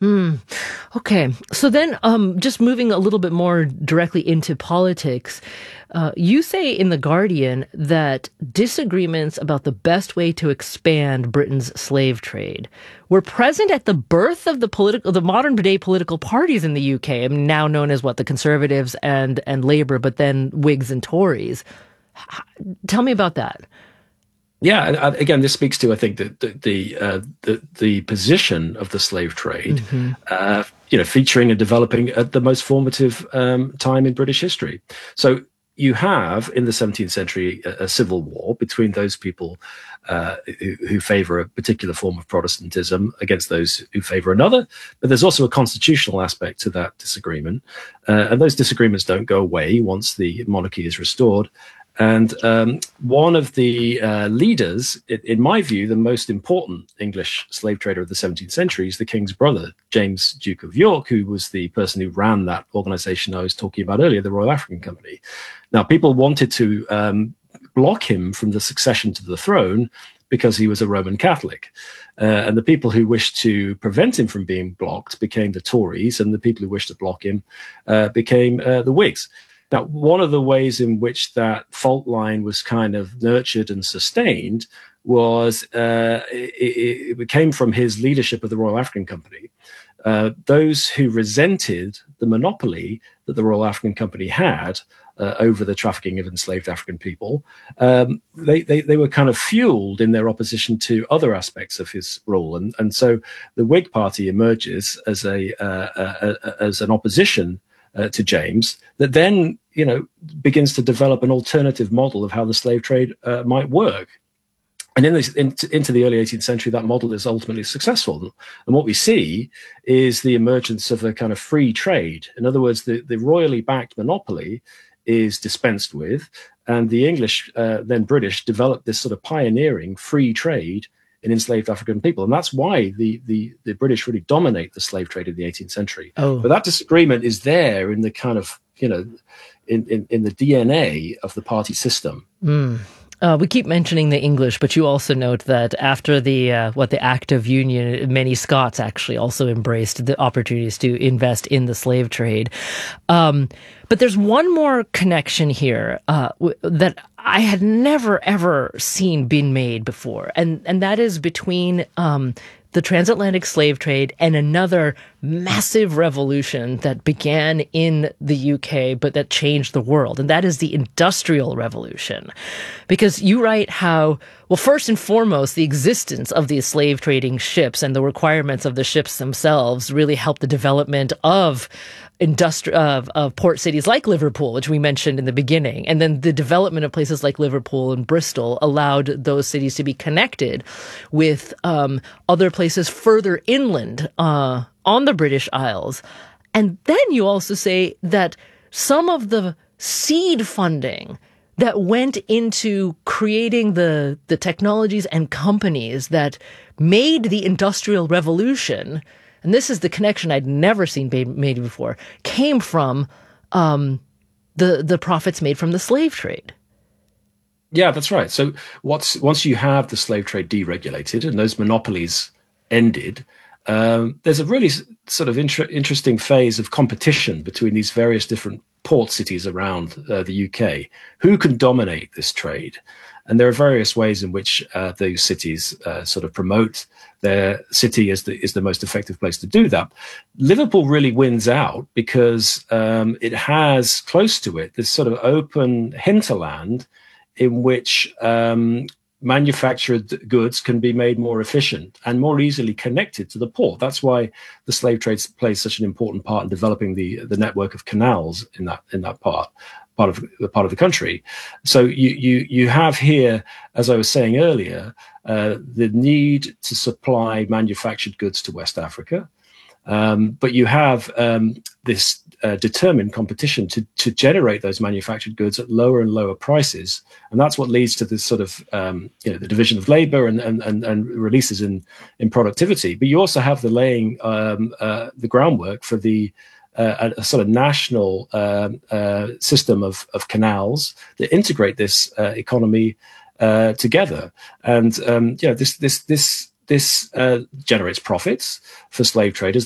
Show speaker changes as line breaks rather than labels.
Mm. Okay. So then, just moving a little bit more directly into politics, you say in The Guardian that disagreements about the best way to expand Britain's slave trade were present at the birth of the modern day political parties in the UK, now known as what, the Conservatives and Labour, but then Whigs and Tories. Tell me about that.
Yeah, and again, this speaks to, I think, the position of the slave trade,
Hmm.
featuring and developing at the most formative time in British history. So you have in the 17th century a civil war between those people who favour a particular form of Protestantism against those who favour another. But there's also a constitutional aspect to that disagreement, and those disagreements don't go away once the monarchy is restored. And one of the leaders, in my view, the most important English slave trader of the 17th century is the king's brother, James, Duke of York, who was the person who ran that organization I was talking about earlier, the Royal African Company. Now, people wanted to block him from the succession to the throne because he was a Roman Catholic. And the people who wished to prevent him from being blocked became the Tories, and the people who wished to block him became the Whigs. Now, one of the ways in which that fault line was kind of nurtured and sustained was it came from his leadership of the Royal African Company. Those who resented the monopoly that the Royal African Company had over the trafficking of enslaved African people, they were kind of fueled in their opposition to other aspects of his rule. And so the Whig Party emerges as an opposition to James, that then, begins to develop an alternative model of how the slave trade might work. And into the early 18th century, that model is ultimately successful. And what we see is the emergence of a kind of free trade. In other words, the royally backed monopoly is dispensed with, and the English, then British, developed this sort of pioneering free trade in enslaved African people. And that's why the British really dominate the slave trade in the 18th century.
Oh.
But that disagreement is there in the kind of, in the DNA of the party system.
Mm. We keep mentioning the English, but you also note that after the Act of Union, many Scots actually also embraced the opportunities to invest in the slave trade. But there's one more connection here that I had never ever seen been made before, and that is between the transatlantic slave trade and another massive revolution that began in the UK, but that changed the world. And that is the Industrial Revolution. Because you write how, well, first and foremost, the existence of these slave trading ships and the requirements of the ships themselves really helped the development of port cities like Liverpool, which we mentioned in the beginning. And then the development of places like Liverpool and Bristol allowed those cities to be connected with other places further inland on the British Isles. And then you also say that some of the seed funding that went into creating the technologies and companies that made the Industrial Revolution, and this is the connection I'd never seen made before, came from the profits made from the slave trade.
Yeah, that's right. So once you have the slave trade deregulated and those monopolies ended, there's a really sort of interesting phase of competition between these various different port cities around the UK. Who can dominate this trade? And there are various ways in which those cities sort of promote their city as the most effective place to do that. Liverpool really wins out because it has close to it this sort of open hinterland in which manufactured goods can be made more efficient and more easily connected to the port. That's why the slave trade plays such an important part in developing the network of canals in that part of the country. So you have here, as I was saying earlier, the need to supply manufactured goods to West Africa, but you have this determined competition to generate those manufactured goods at lower and lower prices, and that's what leads to this sort of the division of labor and releases in productivity. But you also have the laying the groundwork for a sort of national system of canals that integrate this economy together, and this generates profits for slave traders